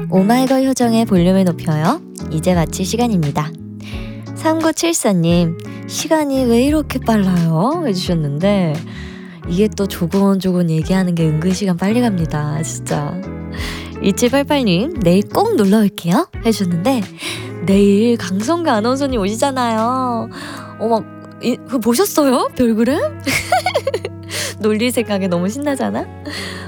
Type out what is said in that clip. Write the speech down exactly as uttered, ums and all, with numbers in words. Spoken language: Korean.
오마이걸 효정의 볼륨을 높여요. 이제 마칠 시간입니다. 삼구칠사님, 시간이 왜 이렇게 빨라요? 해주셨는데 이게 또 조곤조곤 얘기하는 게 은근 시간 빨리 갑니다. 진짜. 이칠팔팔님, 내일 꼭 놀러 올게요. 해주셨는데 내일 강성규 아나운서님 오시잖아요. 어머, 이, 그거 보셨어요? 별그램? 놀릴 생각에 너무 신나잖아?